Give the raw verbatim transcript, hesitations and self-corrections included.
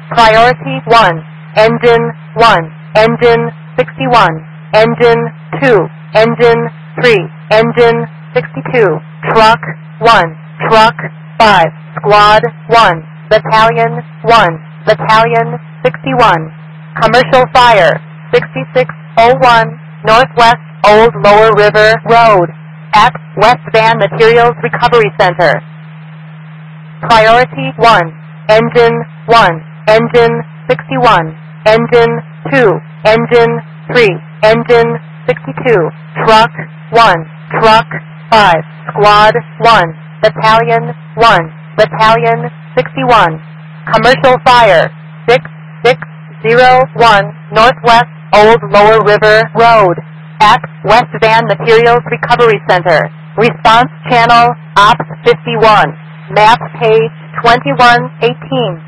Priority one, Engine one, Engine sixty-one, Engine two, Engine three, Engine sixty-two, Truck one, Truck five, Squad one, Battalion one, Battalion sixty-one. Commercial Fire, sixty-six oh one, Northwest Old Lower River Road, at West Van Materials Recovery Center. Priority one, Engine one, Engine sixty-one, Engine two, Engine three, Engine sixty-two, Truck one, Truck five, Squad one, Battalion one, Battalion sixty-one. Commercial Fire, six six oh one, Northwest Old Lower River Road, at West Van Materials Recovery Center. Response Channel, Ops fifty-one. Map page twenty-one eighteen.